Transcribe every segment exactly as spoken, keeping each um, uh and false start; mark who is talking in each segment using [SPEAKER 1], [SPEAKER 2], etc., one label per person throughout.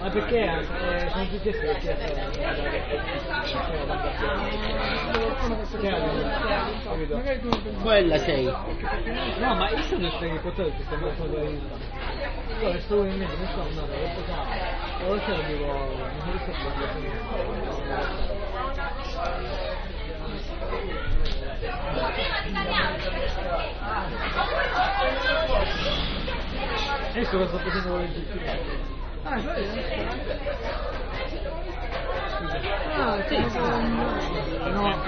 [SPEAKER 1] Ma perché eh, sono tutti e tre
[SPEAKER 2] quella sei.
[SPEAKER 1] no, ma io sono che potete che stiamo facendo la vita. Io sto in mente, non so, no, dopo che ora ce lo dico, non riesco a ecco cosa sto facendo con il giustificare. Ah, ah, sì, no,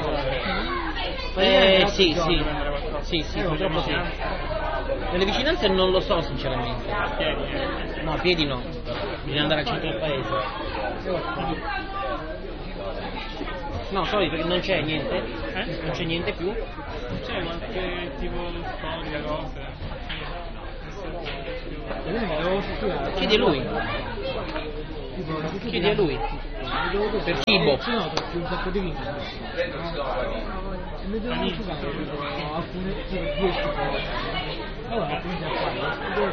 [SPEAKER 2] eh, sì, sì, sì, sì, purtroppo sì. Nelle vicinanze non lo so sinceramente. No, a piedi no, bisogna andare al centro del paese. No, sorry, perché non c'è niente, eh? Non c'è niente più.
[SPEAKER 3] Non c'è qualche tipo di storia, cose.
[SPEAKER 2] Chiedi a lui. Chiedi a lui. Per cibo.
[SPEAKER 1] un sacco di vino. Mi devo asciugare alcune dieci cose. Allora, quindi a fare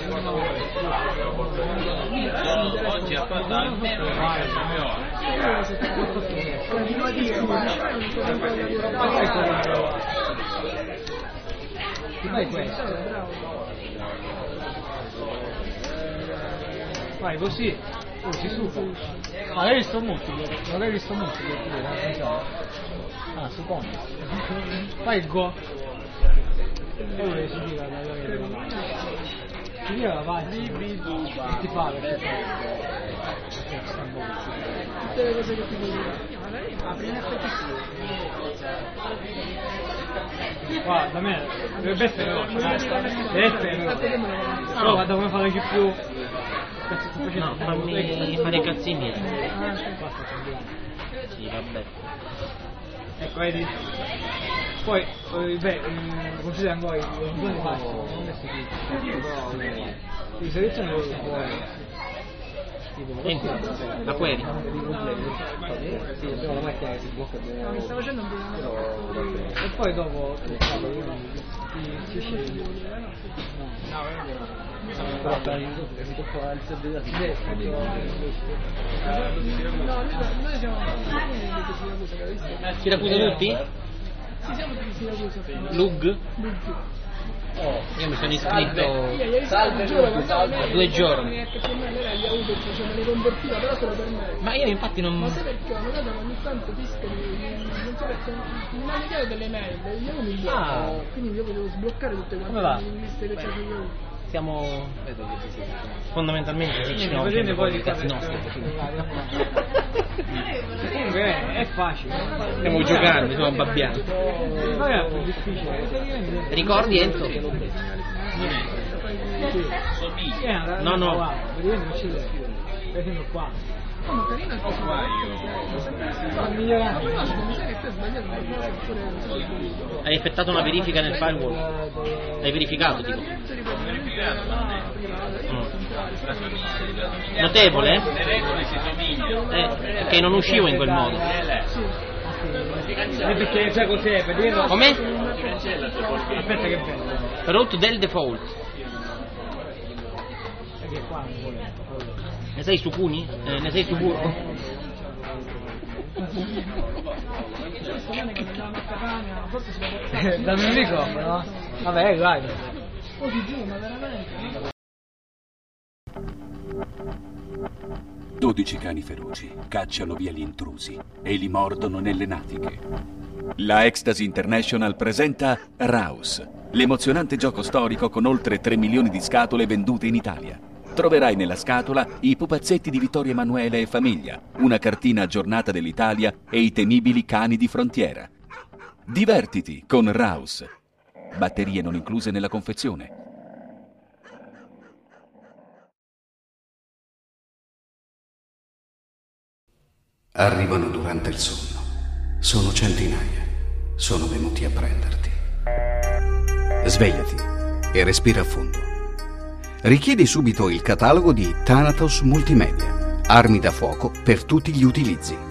[SPEAKER 3] oggi ha fatto almeno nove
[SPEAKER 1] ti fai questo? Vai così, oh, si suca. Magari sto multiplo, magari sto multiplo, ah, suppongo. Fai il go. E ora si tira da dove si tira avanti, e ti fa tutte le cose che ti vuoi dire. Apri un guarda, da me dovrebbe essere veloce, deve essere veloce. Però guarda come fa di più.
[SPEAKER 2] No, fammi fare i cazzi miei. Sì, vabbè.
[SPEAKER 1] Ecco, vedi? Poi, eh, beh, considera ancora i giorni massimo, non è seguito. Il servizio non lo vuole.
[SPEAKER 2] Senti, la query.
[SPEAKER 1] Sì, abbiamo la macchina che si blocca. No, mi sta facendo un po'. E poi dopo ti si sceglie. No, però per il tocco al servizio di destra. No, noi siamo
[SPEAKER 2] Siracusa tutti?
[SPEAKER 1] Sì, siamo tutti Siracusa.
[SPEAKER 2] Lug? Oh, io mi sono iscritto
[SPEAKER 1] salve
[SPEAKER 2] a due giorni. Ma io infatti non.
[SPEAKER 1] Ma sai perché una cosa ogni tanto fiscali, non so perché non hanno chiaro delle mail, io mi blocco, quindi io potevo sbloccare tutte quante le liste che c'è io.
[SPEAKER 2] Siamo fondamentalmente sì, ci siamo
[SPEAKER 1] poi
[SPEAKER 2] di cazzi nostri.
[SPEAKER 1] Comunque è facile.
[SPEAKER 2] Stiamo giocando, stiamo babbiando.
[SPEAKER 1] Ma è più difficile.
[SPEAKER 2] Ricordi Enzo? No, no.
[SPEAKER 1] Per esempio qua.
[SPEAKER 2] Hai effettuato una verifica nel firewall? Hai verificato tipo? Mm. Notevole? Eh, che non uscivo in quel modo.
[SPEAKER 1] Perché sai cos'è?
[SPEAKER 2] Come?
[SPEAKER 1] Aspetta che bello.
[SPEAKER 2] Root del default. Ne sei su Cuni? Eh, ne sei su Burro?
[SPEAKER 1] Dammi un microfono? Vabbè, dai. Oh, ti giuro, ma veramente?
[SPEAKER 4] dodici cani feroci cacciano via gli intrusi e li mordono nelle natiche. La Ecstasy International presenta Rouse, l'emozionante gioco storico con oltre tre milioni di scatole vendute in Italia. Troverai nella scatola i pupazzetti di Vittorio Emanuele e famiglia, una cartina aggiornata dell'Italia e i temibili cani di frontiera. Divertiti con Rouse. Batterie non incluse nella confezione.
[SPEAKER 5] Arrivano durante il sonno. Sono centinaia. Sono venuti a prenderti. Svegliati e respira a fondo. Richiedi subito il catalogo di Thanatos Multimedia. Armi da fuoco per tutti gli utilizzi.